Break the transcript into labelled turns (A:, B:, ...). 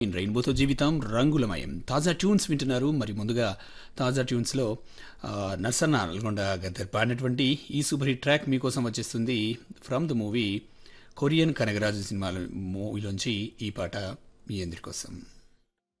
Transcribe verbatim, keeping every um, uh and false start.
A: In రెయిన్బోతో జీవితం రంగులమయం తాజా ట్యూన్స్ వింటున్నారు. మరి ముందుగా తాజా ట్యూన్స్లో ఆ, నర్సన్న నల్గొండ గద్దర్ పాడినటువంటి ఈ సూపర్ హిట్ ట్రాక్ మీకోసం వచ్చేస్తుంది from the movie Korean Kanagaraj cinema మూవీలోంచి ఈ పాట మీ అందరి కోసం.